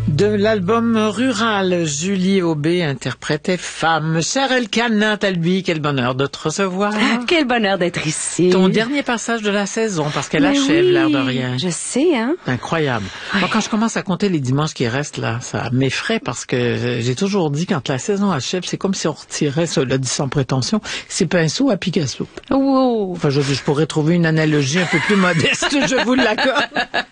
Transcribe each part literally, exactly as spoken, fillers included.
De l'album Rural, Julie Aubé interprétait Femme. Chère Elkana Talbi, quel bonheur de te recevoir. Quel bonheur d'être ici. Ton dernier passage de la saison, parce qu'elle Mais achève oui, l'air de rien. Je sais, hein. Incroyable. Ouais. Moi, quand je commence à compter les dimanches qui restent, là, ça m'effraie parce que j'ai toujours dit, quand la saison achève, c'est comme si on retirait, cela dit sans prétention, ses pinceaux à Picasso. Wow. Enfin, je, je pourrais trouver une analogie un peu plus modeste, je vous l'accorde.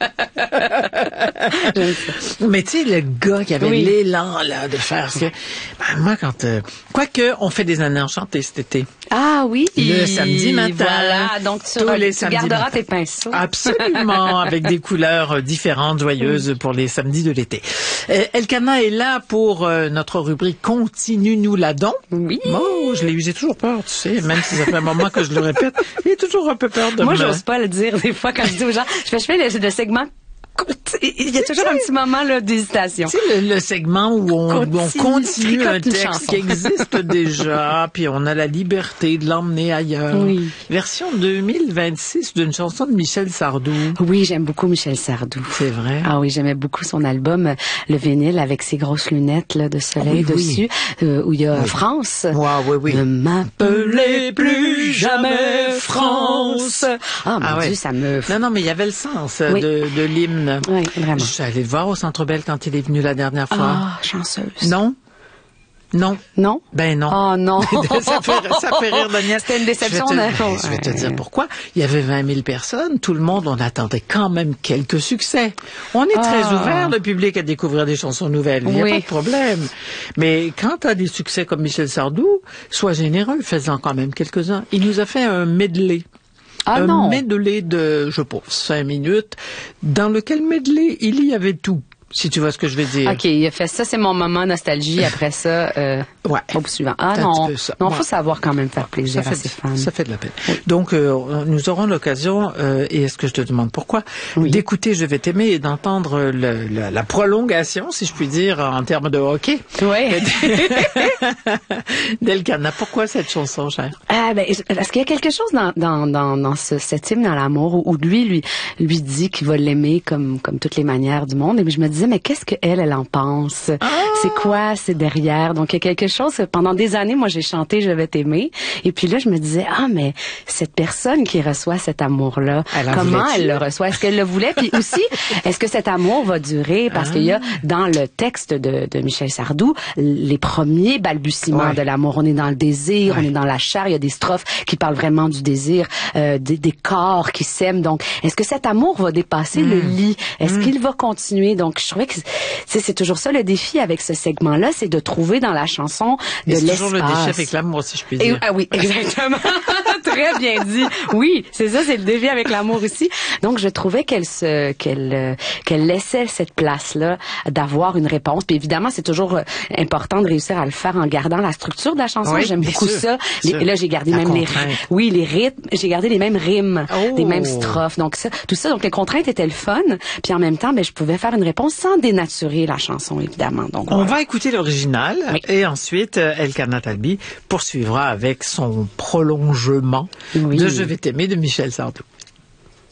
Mais tu sais, le gars qui avait oui. l'élan là de faire ce que... Ben, moi, quand... Euh... Quoique, on fait des années enchantées cet été. Ah oui. Le samedi matin. Voilà, donc tu, tous les tu samedis garderas matin. tes pinceaux. Absolument, avec des couleurs différentes, joyeuses pour les samedis de l'été. Euh, Elkana est là pour euh, notre rubrique Continue-nous là-donc. Oui. Oh, je l'ai eu, j'ai toujours peur, tu sais, même si ça fait un moment que je le répète, j'ai toujours un peu peur de Moi, me... j'ose pas le dire des fois quand je dis aux gens, je fais, je fais le, le segment. Il y a toujours un petit moment là d'hésitation. Tu sais, le, le segment où on continue, où on continue un texte chanson. qui existe déjà, puis on a la liberté de l'emmener ailleurs. Oui. Version deux mille vingt-six d'une chanson de Michel Sardou. Oui, j'aime beaucoup Michel Sardou. C'est vrai. Ah oui, j'aimais beaucoup son album, le vinyle avec ses grosses lunettes là, de soleil oui, dessus, oui. Euh, où il y a oui. France. Wow, oui, oui. Ne m'appelez plus jamais France. Ah mon Ah, Dieu, ouais. ça me... Non, non, mais il y avait le sens Oui. de, de l'hymne. Oui, vraiment. Je suis allée le voir au Centre Bell quand il est venu la dernière fois. Ah, chanceuse. Non? Non. Non? Ben non. Oh non. ça, fait, ça fait rire Daniel. C'était une déception. Je vais de... te, je vais te dire pourquoi. Il y avait vingt mille personnes. Tout le monde, on attendait quand même quelques succès. On est très Ah. ouvert, le public, à découvrir des chansons nouvelles. Il n'y a Oui. pas de problème. Mais quand tu as des succès comme Michel Sardou, sois généreux, fais-en quand même quelques-uns. Il nous a fait un medley. Ah un non. medley de, je pense, cinq minutes, dans lequel medley, il y avait tout. Si tu vois ce que je veux dire. OK, il a fait ça, c'est mon moment nostalgie. Après ça, euh, ouais. au suivant. Ah C'est un non, petit peu ça. non, Ouais. faut savoir quand même faire plaisir Ça à fait, ses fans. ça fait de la peine. Donc, euh, nous aurons l'occasion, euh, et est-ce que je te demande pourquoi, Oui. d'écouter Je vais t'aimer et d'entendre le, le, la prolongation, si je puis dire, en termes de hockey. Oui. D'Elkana. Pourquoi cette chanson, chère? Ah ben, parce qu'il y a quelque chose dans dans dans, dans ce, cet hymne dans l'amour où, où lui lui lui dit qu'il va l'aimer comme comme toutes les manières du monde. Et je me disais mais qu'est-ce que elle elle en pense? Ah! C'est quoi c'est derrière? Donc il y a quelque chose. Pendant des années moi j'ai chanté Je vais t'aimer et puis là je me disais ah mais cette personne qui reçoit cet amour là, comment elle le reçoit? Est-ce qu'elle le voulait? Puis aussi est-ce que cet amour va durer? Parce ah. qu'il y a dans le texte de de Michel Sardou les premiers balbutiements ouais. de l'amour. On est dans le désir, ouais. on est dans la chair. Il y a des strophes qui parlent vraiment du désir, euh, des, des corps qui s'aiment. Donc, est-ce que cet amour va dépasser mmh. le lit? Est-ce mmh. qu'il va continuer? Donc, je trouvais que c'est toujours ça le défi avec ce segment-là, c'est de trouver dans la chanson de l'espace. C'est toujours le défi avec l'amour, si je puis dire. Et, ah oui, exactement. Très bien dit. Oui, c'est ça, c'est le défi avec l'amour aussi. Donc, je trouvais qu'elle se, qu'elle, euh, qu'elle laissait cette place-là d'avoir une réponse. Puis évidemment, c'est toujours euh, important de réussir à le faire en gardant la structure de la chanson. Oui, J'aime beaucoup sûr, ça. Les, là, j'ai gardé la même contrainte. les, oui, les rythmes. J'ai gardé les mêmes rimes, oh. les mêmes strophes. Donc ça, tout ça. Donc les contraintes étaient le fun. Puis en même temps, ben je pouvais faire une réponse sans dénaturer la chanson, évidemment. Donc on voilà. va écouter l'original oui. et ensuite Elkana Talbi poursuivra avec son prolongement oui. de Je vais t'aimer de Michel Sardou.